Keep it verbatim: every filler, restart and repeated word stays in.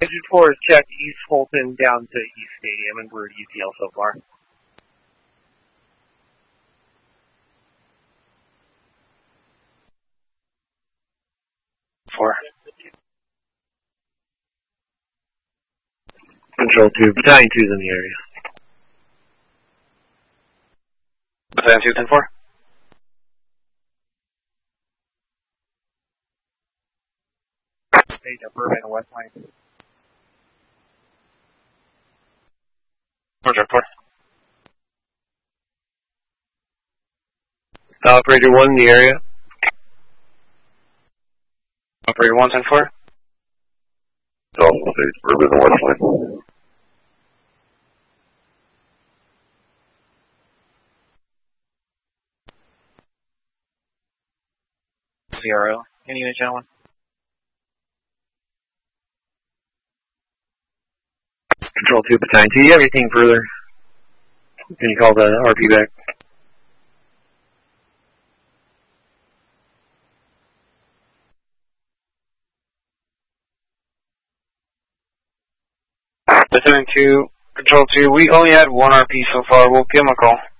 Engine four has checked East Fulton down to East Stadium, and we're at U T L so far. Four. Control two, Battalion two's in the area. Battalion two, ten four. Stage up Irvine and West Line. Roger, four. Operator one in the area. Operator one, ten four. South Stage, Irvine and West Line. Zero. Any unit, gentlemen? Control two, Battalion two. Do you have anything further? Can you call the R P back? Battalion two, Control two. We only had one R P so far. We'll give him a call.